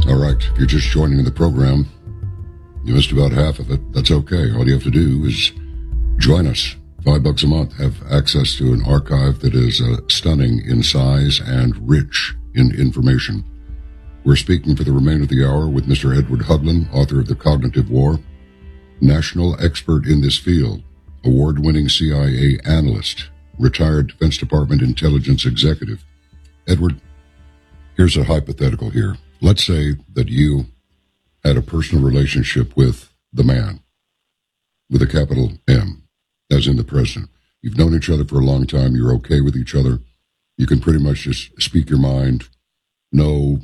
All right, if you're just joining the program, you missed about half of it. That's okay. All you have to do is join us. $5 a month. Have access to an archive that is stunning in size and rich in information. We're speaking for the remainder of the hour with Mr. Edward Huglin, author of The Cognitive War, national expert in this field, award-winning CIA analyst, retired Defense Department intelligence executive. Edward, here's a hypothetical here. Let's say that you had a personal relationship with the man, with a capital M, as in the president. You've known each other for a long time. You're okay with each other. You can pretty much just speak your mind. No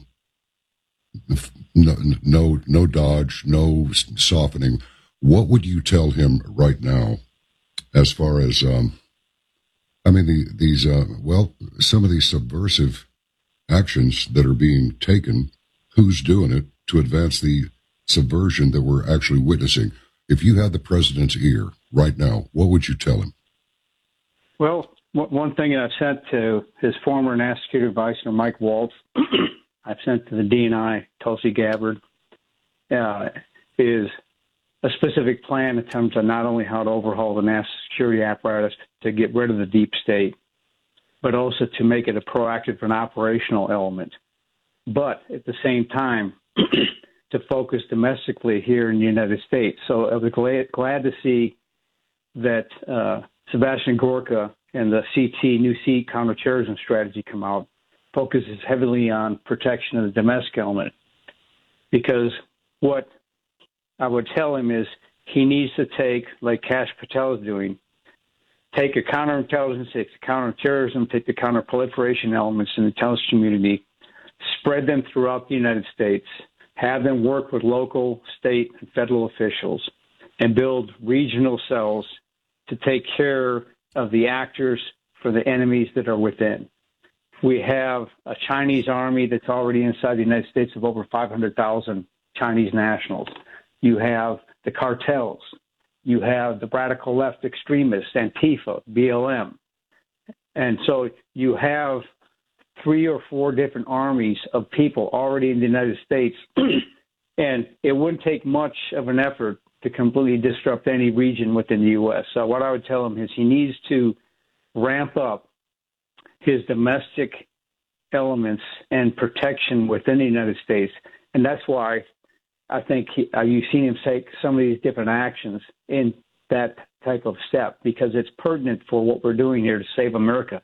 dodge, no softening. What would you tell him right now as far as, some of these subversive actions that are being taken? Who's doing it to advance the subversion that we're actually witnessing? If you had the president's ear right now, what would you tell him? Well, one thing I've sent to his former National Security Advisor, Mike Waltz, I've sent to the DNI, Tulsi Gabbard, is a specific plan in terms of not only how to overhaul the national security apparatus to get rid of the deep state, but also to make it a proactive and operational element. But at the same time, to focus domestically here in the United States. So I was glad to see that Sebastian Gorka and the new CT counterterrorism strategy come out, focuses heavily on protection of the domestic element. Because what I would tell him is he needs to take, like Kash Patel is doing, take a counterintelligence, take the counterterrorism, take the counterproliferation elements in the intelligence community, spread them throughout the United States, have them work with local, state, and federal officials, and build regional cells to take care of the actors for the enemies that are within. We have a Chinese army that's already inside the United States of over 500,000 Chinese nationals. You have the cartels. You have the radical left extremists, Antifa, BLM. And so you have 3 or 4 different armies of people already in the United States, and it wouldn't take much of an effort to completely disrupt any region within the U.S. So what I would tell him is he needs to ramp up his domestic elements and protection within the United States, and that's why I think you've seen him take some of these different actions in that type of step, because it's pertinent for what we're doing here to save America.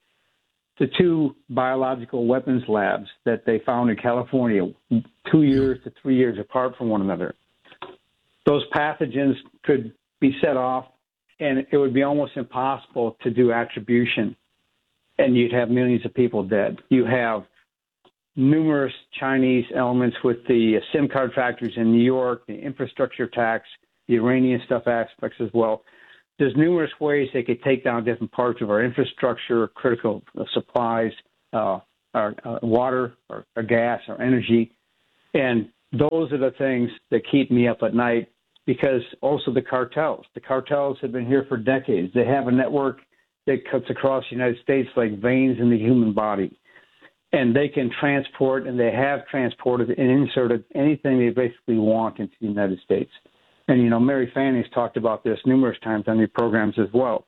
The 2 biological weapons labs that they found in California, 2 years to 3 years apart from one another, those pathogens could be set off, and it would be almost impossible to do attribution, and you'd have millions of people dead. You have numerous Chinese elements with the SIM card factories in New York, the infrastructure tax, the Iranian stuff aspects as well. There's numerous ways they could take down different parts of our infrastructure, critical supplies, our water, our gas, our energy. And those are the things that keep me up at night, because also the cartels. The cartels have been here for decades. They have a network that cuts across the United States like veins in the human body. And they can transport, and they have transported and inserted anything they basically want into the United States. And, Mary Fanning's talked about this numerous times on your programs as well.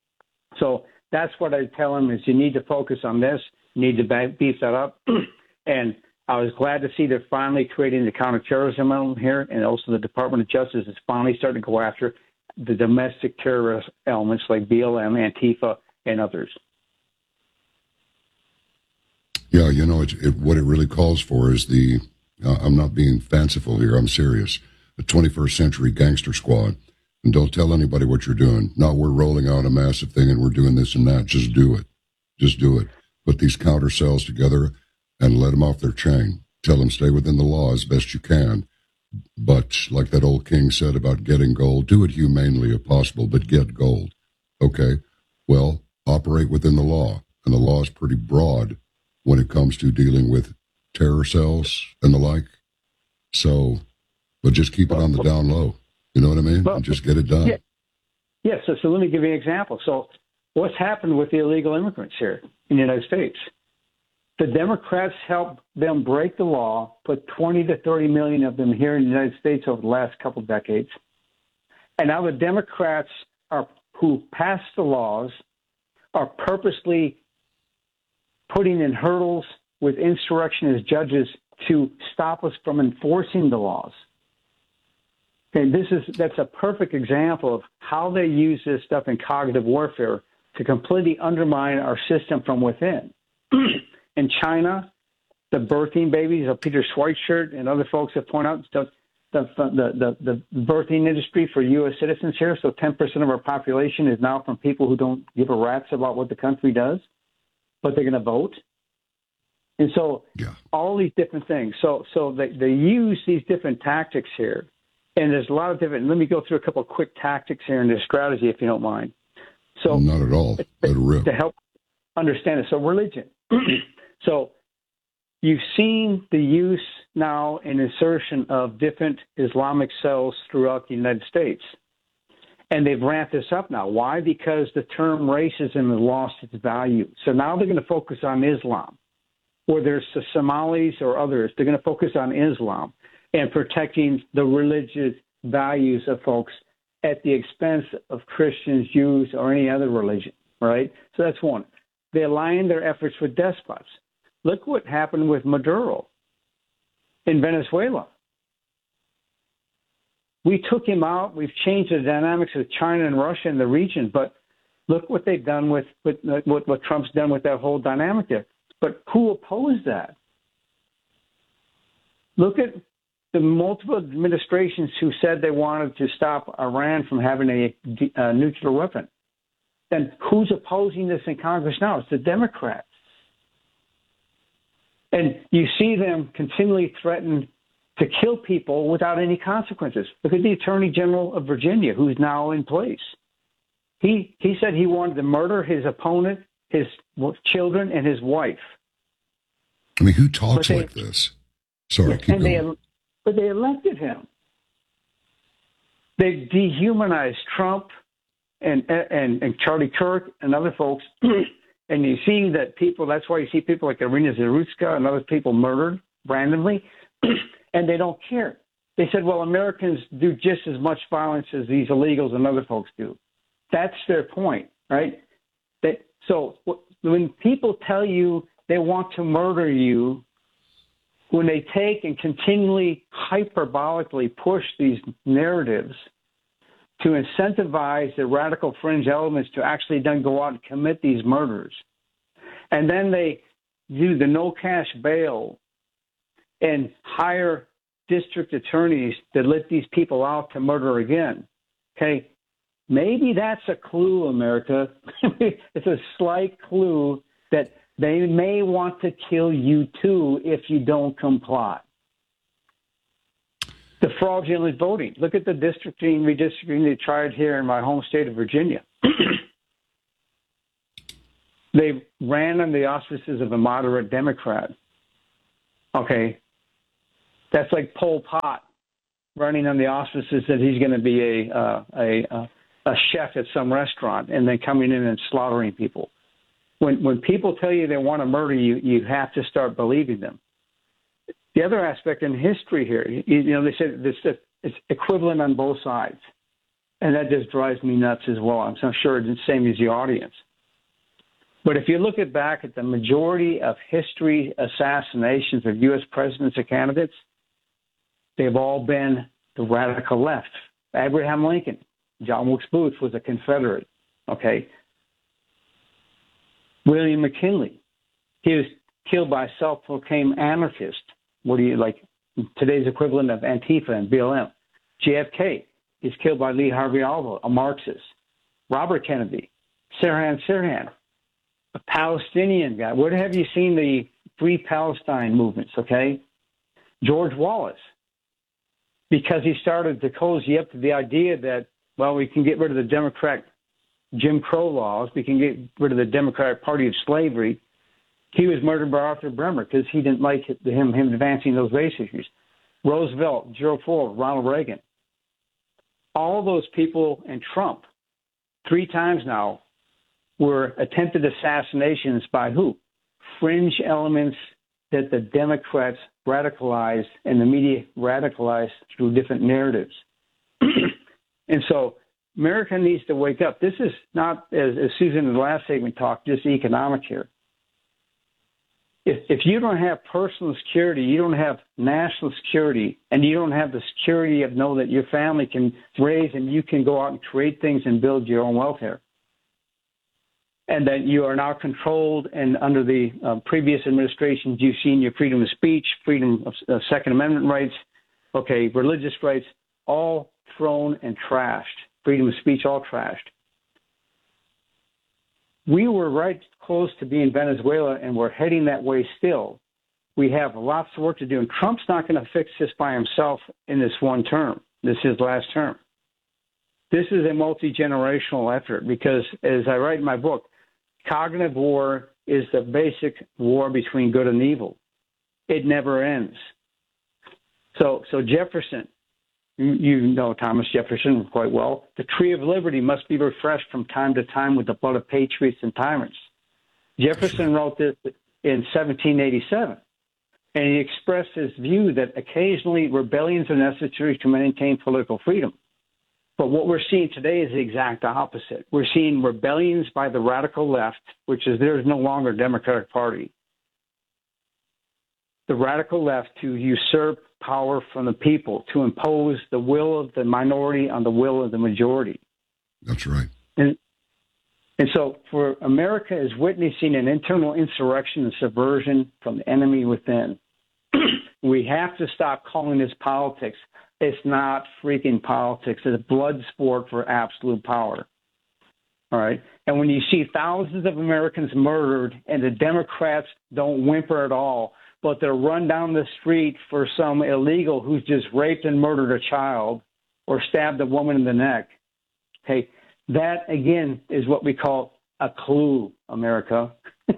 So that's what I tell him is you need to focus on this. You need to beef that up. And I was glad to see they're finally creating the counterterrorism element here, and also the Department of Justice is finally starting to go after the domestic terrorist elements like BLM, Antifa, and others. Yeah, what it really calls for is I'm not being fanciful here, I'm serious, the 21st century gangster squad. And don't tell anybody what you're doing. Not we're rolling out a massive thing and we're doing this and that. Just do it. Just do it. Put these counter cells together and let them off their chain. Tell them stay within the law as best you can. But like that old king said about getting gold, do it humanely if possible, but get gold. Okay, well, operate within the law. And the law is pretty broad when it comes to dealing with terror cells and the like. So, but just keep it on the down low. You know what I mean? Well, and just get it done. Yeah, so let me give you an example. So what's happened with the illegal immigrants here in the United States? The Democrats helped them break the law, put 20 to 30 million of them here in the United States over the last couple of decades. And now the Democrats who passed the laws are purposely putting in hurdles with insurrectionist judges to stop us from enforcing the laws. Okay, that's a perfect example of how they use this stuff in cognitive warfare to completely undermine our system from within. In China, the birthing babies of Peter Schweitzer and other folks have pointed out the birthing industry for U.S. citizens here. So 10% of our population is now from people who don't give a rat's about what the country does, but they're going to vote. And so all these different things. So they use these different tactics here. And there's a lot of different. Let me go through a couple of quick tactics here in this strategy, if you don't mind. So not at all. To help understand it. So religion. So you've seen the use now and insertion of different Islamic cells throughout the United States. And they've ramped this up now. Why? Because the term racism has lost its value. So now they're going to focus on Islam, whether it's the Somalis or others. They're going to focus on Islam and protecting the religious values of folks at the expense of Christians, Jews, or any other religion, right? So that's one. They align their efforts with despots. Look what happened with Maduro in Venezuela. We took him out. We've changed the dynamics of China and Russia in the region, but look what they've done with what Trump's done with that whole dynamic there. But who opposed that? Look at the multiple administrations who said they wanted to stop Iran from having a nuclear weapon. And who's opposing this in Congress now? It's the Democrats. And you see them continually threaten to kill people without any consequences. Look at the Attorney General of Virginia, who's now in place. He said he wanted to murder his opponent, his children, and his wife. I mean, who talks like this? Sorry, keep going. But they elected him. They dehumanized Trump and Charlie Kirk and other folks. And you see that people, that's why you see people like Irina Zarutska and other people murdered randomly, and they don't care. They said, well, Americans do just as much violence as these illegals and other folks do. That's their point, right? So when people tell you they want to murder you, when they take and continually hyperbolically push these narratives to incentivize the radical fringe elements to actually then go out and commit these murders, and then they do the no cash bail and hire district attorneys to let these people out to murder again, okay, maybe that's a clue, America. It's a slight clue that they may want to kill you too if you don't comply. The fraudulent voting. Look at the redistricting they tried here in my home state of Virginia. They ran on the auspices of a moderate Democrat. Okay. That's like Pol Pot running on the auspices that he's going to be a chef at some restaurant and then coming in and slaughtering people. When people tell you they want to murder you, you have to start believing them. The other aspect in history here, they said it's equivalent on both sides. And that just drives me nuts as well. I'm sure it's the same as the audience. But if you look back at the majority of history assassinations of U.S. presidents or candidates, they've all been the radical left. Abraham Lincoln, John Wilkes Booth was a Confederate, okay? William McKinley, he was killed by a self-proclaimed anarchist. What do you like? Today's equivalent of Antifa and BLM. JFK is killed by Lee Harvey Oswald, a Marxist. Robert Kennedy, Sirhan, a Palestinian guy. Where have you seen the Free Palestine movements? Okay, George Wallace, because he started to cozy up to the idea that we can get rid of the Democrat Jim Crow laws, we can get rid of the Democratic Party of slavery. He was murdered by Arthur Bremer because he didn't like him advancing those race issues. Roosevelt, Gerald Ford, Ronald Reagan. All those people, and Trump, 3 times now, were attempted assassinations by who? fringe elements that the Democrats radicalized and the media radicalized through different narratives. And so America needs to wake up. This is not, as Susan in the last segment talked, just economic here. If you don't have personal security, you don't have national security, and you don't have the security of know that your family can raise and you can go out and create things and build your own welfare, and that you are now controlled, and under the previous administrations, you've seen your freedom of speech, freedom of Second Amendment rights, religious rights, all thrown and trashed. Freedom of speech, all trashed. We were right close to being Venezuela, and we're heading that way still. We have lots of work to do, and Trump's not going to fix this by himself in this one term. This is his last term. This is a multi-generational effort because, as I write in my book, cognitive war is the basic war between good and evil. It never ends. So Jefferson, you know Thomas Jefferson quite well. The tree of liberty must be refreshed from time to time with the blood of patriots and tyrants. Jefferson wrote this in 1787, and he expressed his view that occasionally rebellions are necessary to maintain political freedom. But what we're seeing today is the exact opposite. We're seeing rebellions by the radical left, which is there is no longer a Democratic Party. The radical left to usurp power from the people, to impose the will of the minority on the will of the majority. That's right. And so for America is witnessing an internal insurrection and subversion from the enemy within. We have to stop calling this politics. It's not freaking politics. It's a blood sport for absolute power. All right. And when you see thousands of Americans murdered and the Democrats don't whimper at all, but they're run down the street for some illegal who's just raped and murdered a child or stabbed a woman in the neck. Hey, that, again, is what we call a clue, America.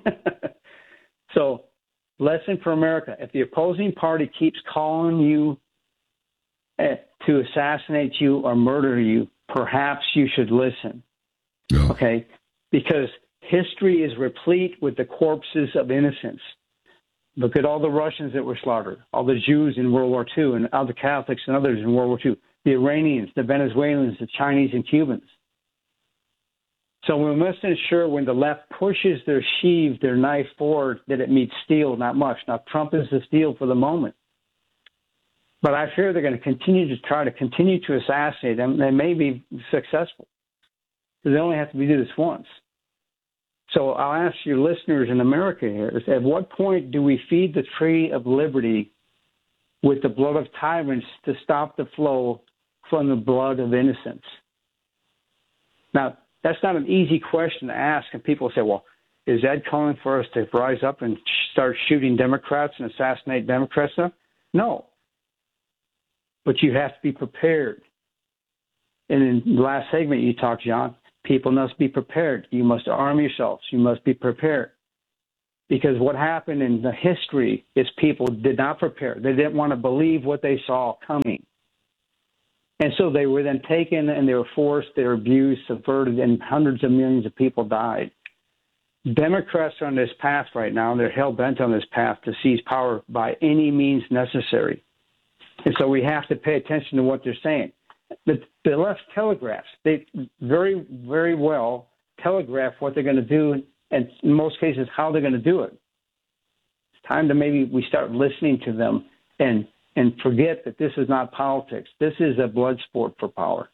So, lesson for America. If the opposing party keeps calling you to assassinate you or murder you, perhaps you should listen. No. Okay? Because history is replete with the corpses of innocents. Look at all the Russians that were slaughtered, all the Jews in World War II, and other Catholics and others in World War II, the Iranians, the Venezuelans, the Chinese, and Cubans. So we must ensure when the left pushes their knife forward that it meets steel, not much. Now, Trump is the steel for the moment. But I fear they're going to continue to assassinate them. They may be successful because they only have to do this once. So I'll ask your listeners in America here, is at what point do we feed the tree of liberty with the blood of tyrants to stop the flow from the blood of innocents? Now, that's not an easy question to ask, and people say, well, is Ed calling for us to rise up and start shooting Democrats and assassinate Democrats? No. But you have to be prepared. And in the last segment you talked, John, people must be prepared. You must arm yourselves. You must be prepared. Because what happened in the history is people did not prepare. They didn't want to believe what they saw coming. And so they were then taken and they were forced, they were abused, subverted, and hundreds of millions of people died. Democrats are on this path right now, and they're hell-bent on this path to seize power by any means necessary. And so we have to pay attention to what they're saying. The left telegraphs. They very, very well telegraph what they're going to do, and in most cases, how they're going to do it. It's time to maybe we start listening to them and forget that this is not politics. This is a blood sport for power.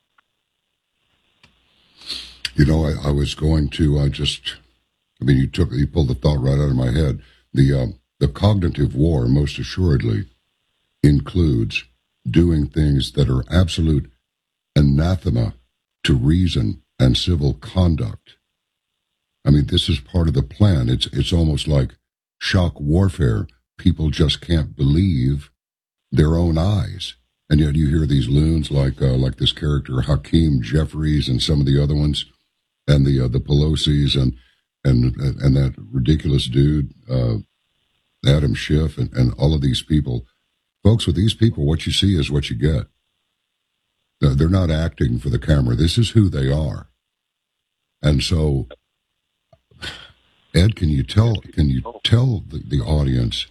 You know, I was going to you pulled the thought right out of my head. The cognitive war, most assuredly, includes doing things that are absolute anathema to reason and civil conduct. I mean, this is part of the plan. It's almost like shock warfare. People just can't believe their own eyes. And yet you hear these loons like this character Hakeem Jeffries and some of the other ones, and the Pelosi's and that ridiculous dude Adam Schiff and all of these people. Folks, with these people, what you see is what you get. They're not acting for the camera. This is who they are. And so Ed, can you tell the audience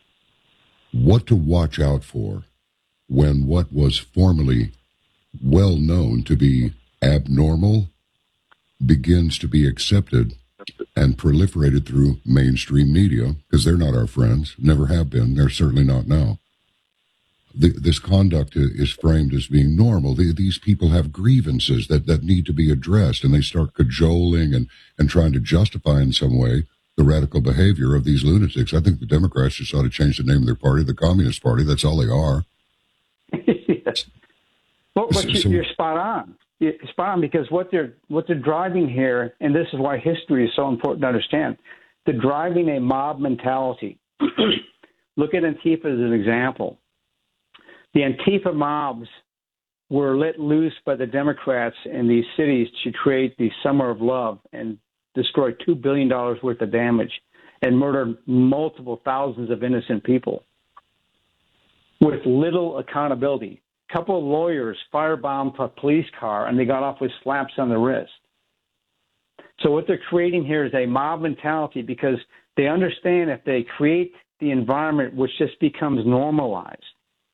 what to watch out for when what was formerly well known to be abnormal begins to be accepted and proliferated through mainstream media, because they're not our friends, never have been, they're certainly not now. This conduct is framed as being normal. These people have grievances that need to be addressed, and they start cajoling and trying to justify in some way the radical behavior of these lunatics. I think the Democrats just ought to change the name of their party, the Communist Party. That's all they are. Yes. Well, but you're spot on. You're spot on, because what they're driving here, and this is why history is so important to understand, they're driving a mob mentality. Look at Antifa as an example. The Antifa mobs were let loose by the Democrats in these cities to create the Summer of Love and destroy $2 billion worth of damage and murder multiple thousands of innocent people with little accountability. A couple of lawyers firebombed a police car, and they got off with slaps on the wrist. So what they're creating here is a mob mentality, because they understand if they create the environment which just becomes normalized,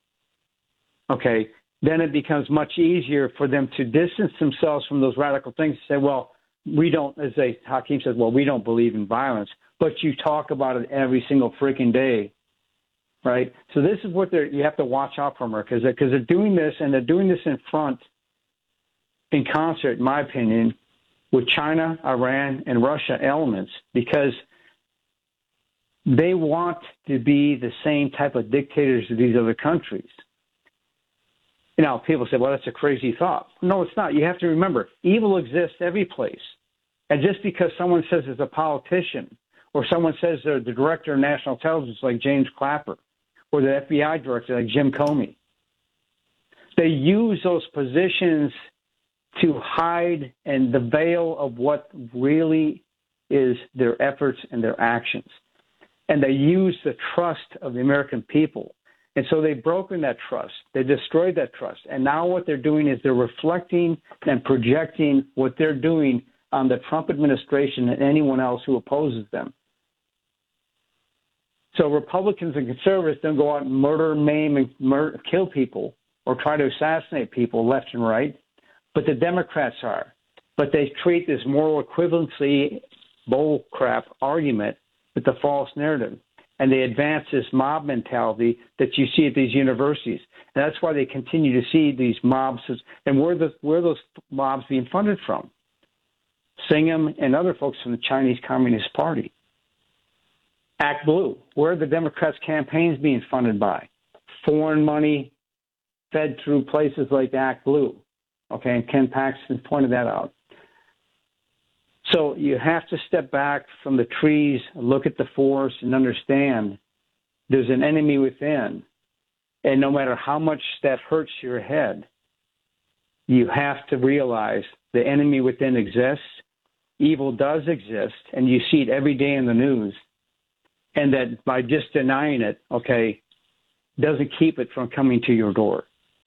okay, then it becomes much easier for them to distance themselves from those radical things and say, well, we don't, as Hakeem says, well, we don't believe in violence, but you talk about it every single freaking day, right? So this is what you have to watch out from her, because they're doing this, and they're doing this in concert, in my opinion, with China, Iran, and Russia elements, because they want to be the same type of dictators as these other countries. You know, people say, well, that's a crazy thought. No, it's not. You have to remember, evil exists every place. And just because someone says it's a politician, or someone says they're the director of national intelligence like James Clapper, or the FBI director like Jim Comey, they use those positions to hide and the veil of what really is their efforts and their actions. And they use the trust of the American people. And so they've broken that trust. They destroyed that trust. And now what they're doing is they're reflecting and projecting what they're doing on the Trump administration and anyone else who opposes them. So Republicans and conservatives don't go out and murder, maim, and kill people or try to assassinate people left and right, but the Democrats are. But they treat this moral equivalency bull crap argument with the false narrative. And they advance this mob mentality that you see at these universities. And that's why they continue to see these mobs. And where are those mobs being funded from? Singham and other folks from the Chinese Communist Party. Act Blue. Where are the Democrats' campaigns being funded by? Foreign money fed through places like Act Blue. Okay, and Ken Paxton pointed that out. So you have to step back from the trees, look at the forest, and understand there's an enemy within. And no matter how much that hurts your head, you have to realize the enemy within exists. Evil does exist, and you see it every day in the news. And that by just denying it, okay, doesn't keep it from coming to your door.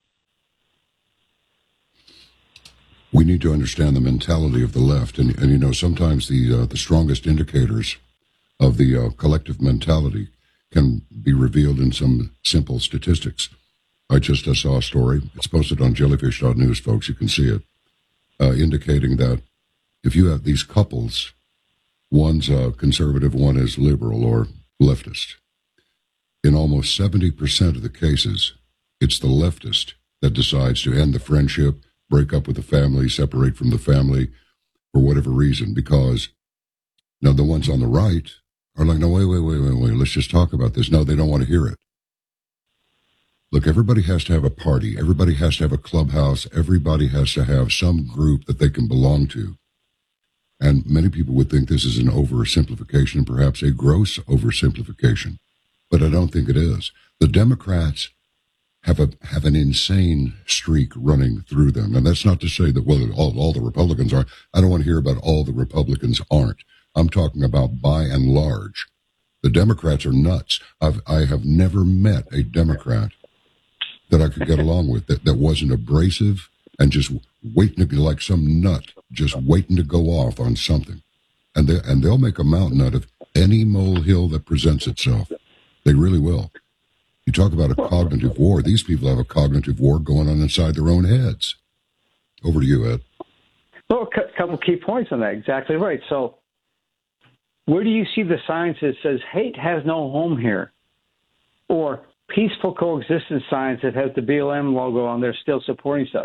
We need to understand the mentality of the left, and you know, sometimes the strongest indicators of the collective mentality can be revealed in some simple statistics. I just saw a story. It's posted on jellyfish.news, folks. You can see it, indicating that if you have these couples, one's conservative, one is liberal or leftist, in almost 70% of the cases, it's the leftist that decides to end the friendship, break up with the family, separate from the family for whatever reason, because now the ones on the right are like, no, wait, let's just talk about this. No, they don't want to hear it. Look, everybody has to have a party. Everybody has to have a clubhouse. Everybody has to have some group that they can belong to. And many people would think this is an oversimplification, and perhaps a gross oversimplification, but I don't think it is. The Democrats have an insane streak running through them. And that's not to say that, well, all the Republicans are. I don't want to hear about all the Republicans aren't. I'm talking about by and large. The Democrats are nuts. I have never met a Democrat that I could get along with that wasn't abrasive and just waiting to be like some nut, just waiting to go off on something. And they'll make a mountain out of any molehill that presents itself. They really will. You talk about a cognitive war. These people have a cognitive war going on inside their own heads. Over to you, Ed. Well, a couple key points on that. Exactly right. So where do you see the signs that says hate has no home here? Or peaceful coexistence signs that has the BLM logo on there still supporting stuff?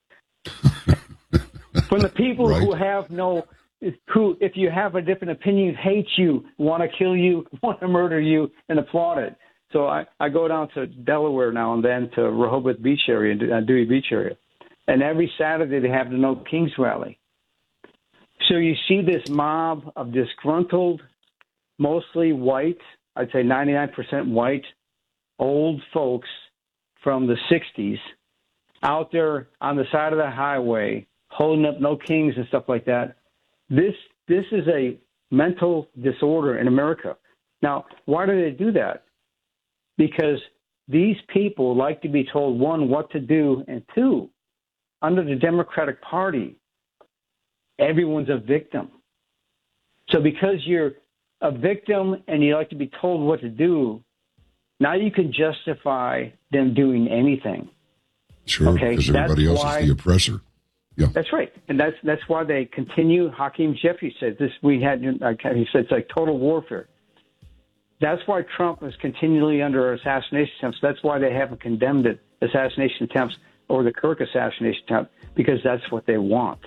From the people right. who have no... who, if you have a different opinion, hate you, want to kill you, want to murder you, and applaud it. So I go down to Delaware now and then to Rehoboth Beach area, Dewey Beach area. And every Saturday they have the No Kings rally. So you see this mob of disgruntled, mostly white, I'd say 99% white, old folks from the 60s out there on the side of the highway holding up No Kings and stuff like that. This is a mental disorder in America. Now, why do they do that? Because these people like to be told, one, what to do, and two, under the Democratic Party, everyone's a victim. So because you're a victim and you like to be told what to do, now you can justify them doing anything. Sure, okay? Because everybody else is the oppressor. Yeah. That's right, and that's why they continue. Hakeem Jeffries said this. He said it's like total warfare. That's why Trump is continually under assassination attempts. That's why they haven't condemned it, assassination attempts or the Kirk assassination attempt, because that's what they want.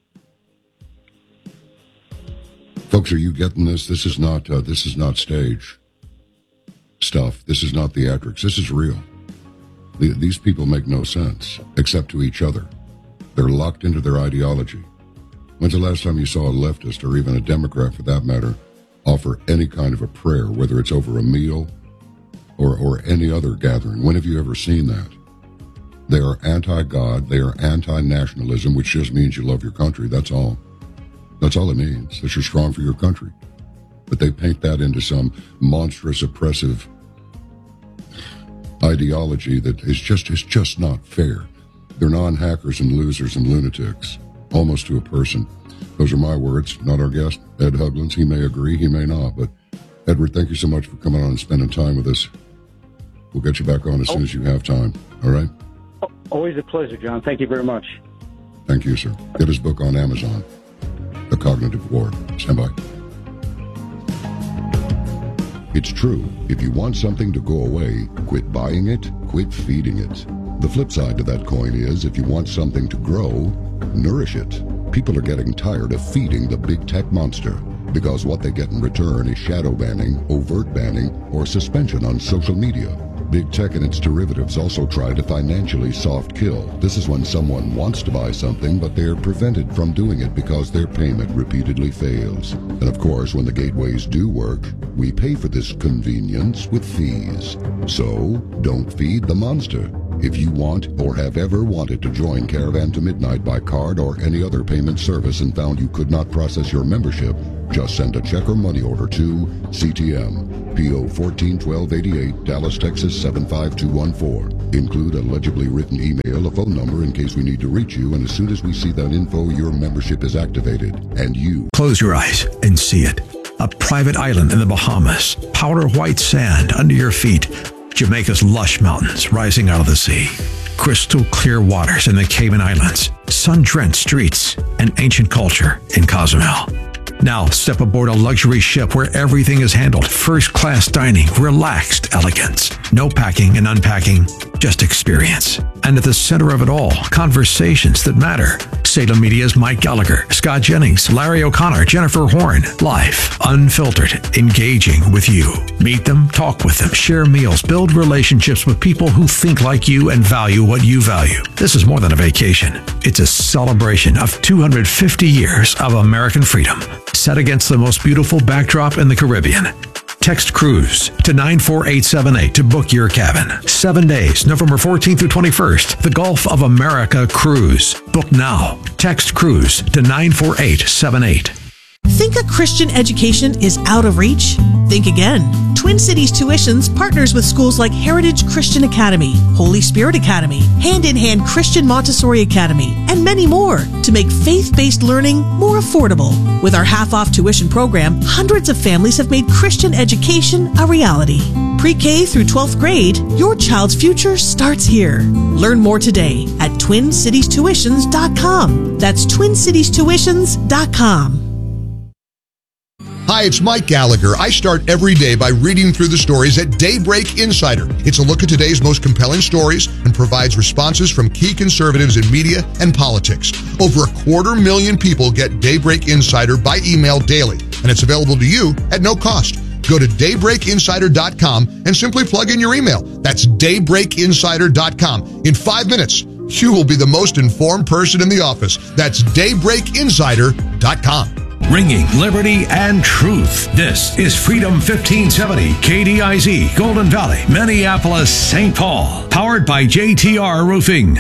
Folks, are you getting this? This is not stage stuff. This is not theatrics. This is real. These people make no sense except to each other. They're locked into their ideology. When's the last time you saw a leftist, or even a Democrat for that matter, offer any kind of a prayer, whether it's over a meal or any other gathering? When have you ever seen that? They are anti-God. They are anti-nationalism, which just means you love your country. That's all. That's all it means, that you're strong for your country. But they paint that into some monstrous, oppressive ideology that is just not fair. They're non-hackers and losers and lunatics, almost to a person. Those are my words, not our guest, Ed Huglins. He may agree, he may not. But, Edward, thank you so much for coming on and spending time with us. We'll get you back on as soon as you have time, all right? Always a pleasure, John. Thank you very much. Thank you, sir. Get his book on Amazon, The Cognitive War. Stand by. It's true. If you want something to go away, quit buying it, quit feeding it. The flip side to that coin is, if you want something to grow, nourish it. People are getting tired of feeding the big tech monster, because what they get in return is shadow banning, overt banning, or suspension on social media. Big tech and its derivatives also try to financially soft kill. This is when someone wants to buy something, but they're prevented from doing it because their payment repeatedly fails. And of course, when the gateways do work, we pay for this convenience with fees. So, don't feed the monster. If you want or have ever wanted to join Caravan to Midnight by card or any other payment service and found you could not process your membership, just send a check or money order to CTM, P.O. 141288, Dallas, Texas 75214. Include a legibly written email, a phone number in case we need to reach you, and as soon as we see that info, your membership is activated, and you... Close your eyes and see it. A private island in the Bahamas, powder white sand under your feet, Jamaica's lush mountains rising out of the sea, crystal clear waters in the Cayman Islands, sun-drenched streets, and ancient culture in Cozumel. Now step aboard a luxury ship where everything is handled. First-class dining, relaxed elegance. No packing and unpacking, just experience. And at the center of it all, conversations that matter. Salem Media's Mike Gallagher, Scott Jennings, Larry O'Connor, Jennifer Horn. Live, unfiltered, engaging with you. Meet them, talk with them, share meals, build relationships with people who think like you and value what you value. This is more than a vacation. It's a celebration of 250 years of American freedom, set against the most beautiful backdrop in the Caribbean. Text Cruise to 94878 to book your cabin. 7 days, November 14th through 21st. The Gulf of America Cruise. Book now. Text Cruise to 94878. Think a Christian education is out of reach? Think again. Twin Cities Tuitions partners with schools like Heritage Christian Academy, Holy Spirit Academy, Hand in Hand Christian Montessori Academy, and many more to make faith-based learning more affordable. With our half-off tuition program, hundreds of families have made Christian education a reality. Pre-K through 12th grade, your child's future starts here. Learn more today at TwinCitiesTuitions.com. That's TwinCitiesTuitions.com. Hi, it's Mike Gallagher. I start every day by reading through the stories at Daybreak Insider. It's a look at today's most compelling stories and provides responses from key conservatives in media and politics. Over 250,000 people get Daybreak Insider by email daily, and it's available to you at no cost. Go to daybreakinsider.com and simply plug in your email. That's daybreakinsider.com. In 5 minutes, you will be the most informed person in the office. That's daybreakinsider.com. Ringing liberty and truth. This is Freedom 1570, KDIZ, Golden Valley, Minneapolis, St. Paul. Powered by JTR Roofing.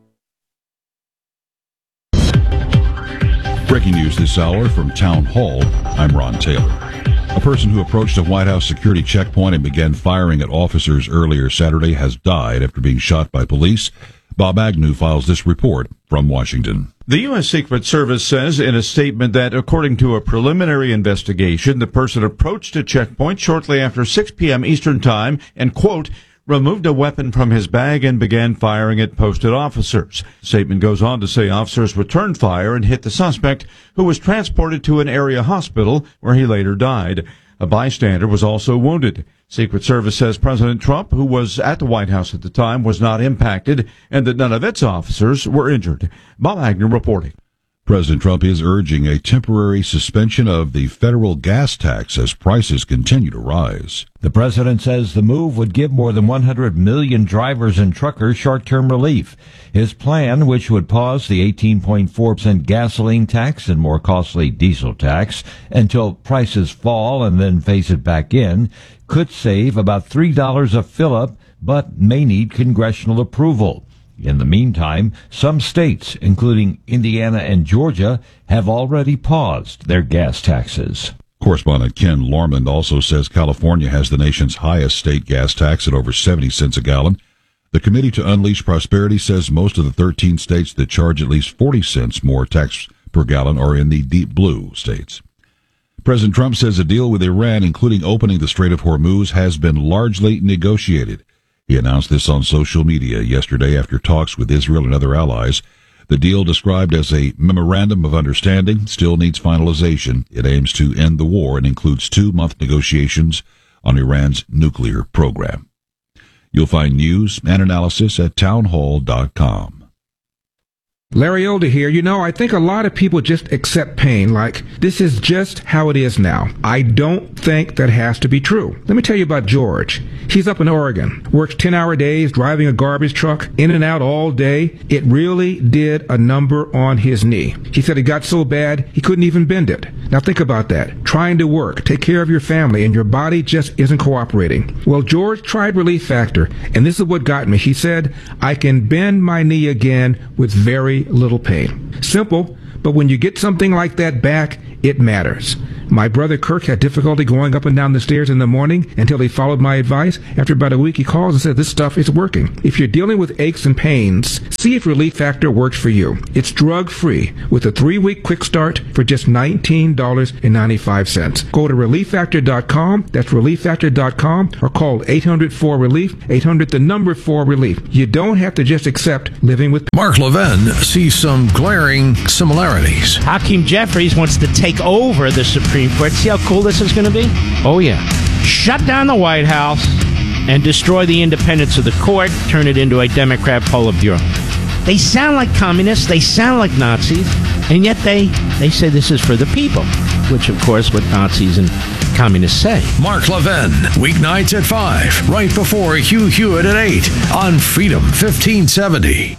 Breaking news this hour from Town Hall. I'm Ron Taylor. A person who approached a White House security checkpoint and began firing at officers earlier Saturday has died after being shot by police. Bob Agnew files this report from Washington. The U.S. Secret Service says in a statement that, according to a preliminary investigation, the person approached a checkpoint shortly after 6 p.m. Eastern Time and, quote, removed a weapon from his bag and began firing at posted officers. The statement goes on to say officers returned fire and hit the suspect, who was transported to an area hospital where he later died. A bystander was also wounded. Secret Service says President Trump, who was at the White House at the time, was not impacted and that none of its officers were injured. Bob Agnew reporting. President Trump is urging a temporary suspension of the federal gas tax as prices continue to rise. The president says the move would give more than 100 million drivers and truckers short-term relief. His plan, which would pause the 18.4% gasoline tax and more costly diesel tax until prices fall and then phase it back in, could save about $3 a fill-up, but may need congressional approval. In the meantime, some states, including Indiana and Georgia, have already paused their gas taxes. Correspondent Ken Lormond also says California has the nation's highest state gas tax at over 70 cents a gallon. The Committee to Unleash Prosperity says most of the 13 states that charge at least 40 cents more tax per gallon are in the deep blue states. President Trump says a deal with Iran, including opening the Strait of Hormuz, has been largely negotiated. He announced this on social media yesterday after talks with Israel and other allies. The deal, described as a memorandum of understanding, still needs finalization. It aims to end the war and includes 2-month negotiations on Iran's nuclear program. You'll find news and analysis at townhall.com. Larry Older here. You know, I think a lot of people just accept pain like this is just how it is now. I don't think that has to be true. Let me tell you about George. He's up in Oregon, works 10-hour days, driving a garbage truck, in and out all day. It really did a number on his knee. He said it got so bad he couldn't even bend it. Now think about that. Trying to work, take care of your family, and your body just isn't cooperating. Well, George tried Relief Factor, and this is what got me. He said, I can bend my knee again with very little pain. Simple, but when you get something like that back, it matters. My brother Kirk had difficulty going up and down the stairs in the morning until he followed my advice. After about a week, he calls and said, this stuff is working. If you're dealing with aches and pains, see if Relief Factor works for you. It's drug-free with a 3-week quick start for just $19.95. Go to ReliefFactor.com. That's ReliefFactor.com, or call 800-4-RELIEF, 800-4-RELIEF. You don't have to just accept living with. Mark Levin sees some glaring similarities. Hakeem Jeffries wants to take over the Supreme Court. See how cool this is going to be? Oh, yeah. Shut down the White House and destroy the independence of the court, turn it into a Democrat Politburo. They sound like communists, they sound like Nazis, and yet they say this is for the people, which, of course, what Nazis and communists say. Mark Levin, weeknights at 5, right before Hugh Hewitt at 8 on Freedom 1570.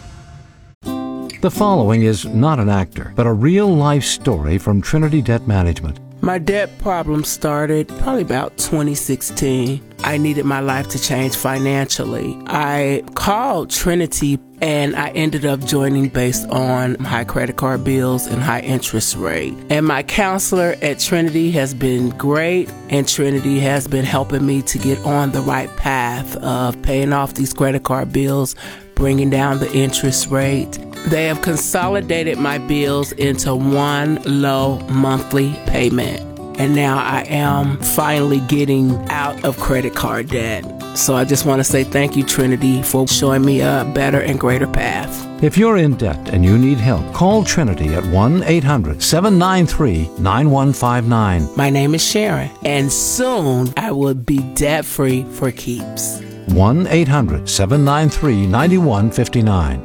The following is not an actor, but a real-life story from Trinity Debt Management. My debt problem started probably about 2016. I needed my life to change financially. I called Trinity and I ended up joining based on high credit card bills and high interest rate. And my counselor at Trinity has been great, and Trinity has been helping me to get on the right path of paying off these credit card bills, bringing down the interest rate. They have consolidated my bills into one low monthly payment. And now I am finally getting out of credit card debt. So I just want to say thank you, Trinity, for showing me a better and greater path. If you're in debt and you need help, call Trinity at 1-800-793-9159. My name is Sharon, and soon I will be debt-free for keeps. 1-800-793-9159.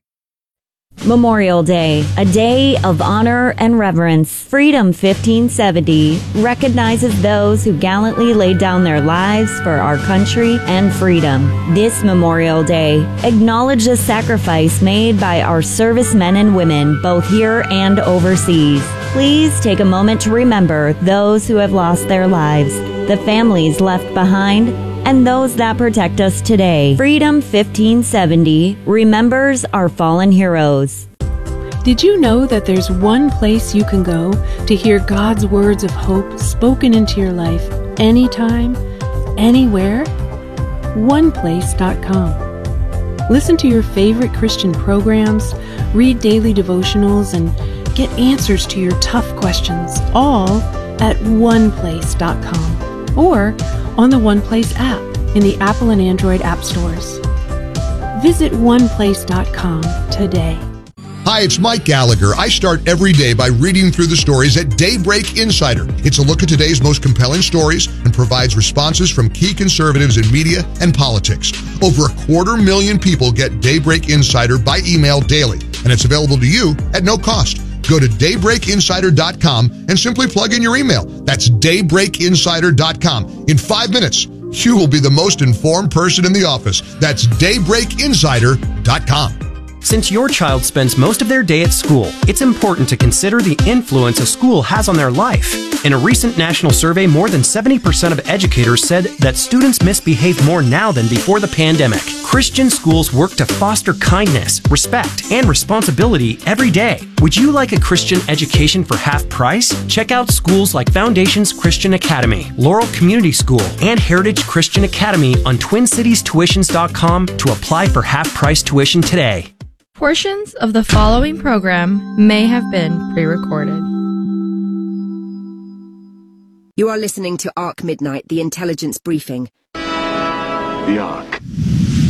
Memorial Day, a day of honor and reverence. Freedom 1570 recognizes those who gallantly laid down their lives for our country and freedom. This Memorial Day, acknowledge the sacrifice made by our servicemen and women, both here and overseas. Please take a moment to remember those who have lost their lives, the families left behind, and those that protect us today. Freedom 1570 remembers our fallen heroes. Did you know that there's one place you can go to hear God's words of hope spoken into your life anytime, anywhere? OnePlace.com. Listen to your favorite Christian programs, read daily devotionals, and get answers to your tough questions, all at OnePlace.com or on the OnePlace app in the Apple and Android app stores. Visit OnePlace.com today. Hi, it's Mike Gallagher. I start every day by reading through the stories at Daybreak Insider. It's a look at today's most compelling stories and provides responses from key conservatives in media and politics. Over 250,000 people get Daybreak Insider by email daily, and it's available to you at no cost. Go to daybreakinsider.com and simply plug in your email. That's daybreakinsider.com. In 5 minutes, you will be the most informed person in the office. That's daybreakinsider.com. Since your child spends most of their day at school, it's important to consider the influence a school has on their life. In a recent national survey, more than 70% of educators said that students misbehave more now than before the pandemic. Christian schools work to foster kindness, respect, and responsibility every day. Would you like a Christian education for half price? Check out schools like Foundations Christian Academy, Laurel Community School, and Heritage Christian Academy on TwinCitiesTuitions.com to apply for half-price tuition today. Portions of the following program may have been pre-recorded. You are listening to ARC Midnight, the intelligence briefing. The ARC.